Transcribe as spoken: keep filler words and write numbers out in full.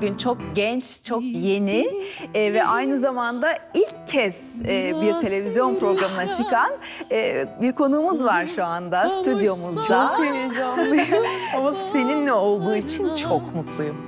bugün çok genç, çok yeni e, ve aynı zamanda ilk kez e, bir televizyon programına çıkan e, bir konuğumuz var şu anda stüdyomuzda. Çok heyecanlıyım ama seninle olduğu için çok mutluyum.